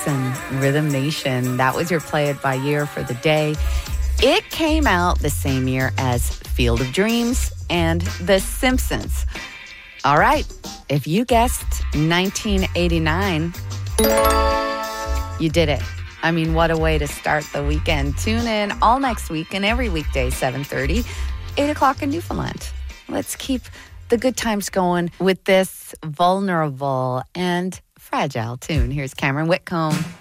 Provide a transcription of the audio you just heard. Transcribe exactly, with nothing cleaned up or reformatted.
and Rhythm Nation. That was your Play It By Year for the day. It came out the same year as Field of Dreams and The Simpsons. All right, if you guessed nineteen eighty-nine, you did it. I mean, what a way to start the weekend. Tune in all next week and every weekday, seven thirty, eight o'clock in Newfoundland. Let's keep the good times going with this vulnerable and fragile tune. Here's Cameron Whitcomb.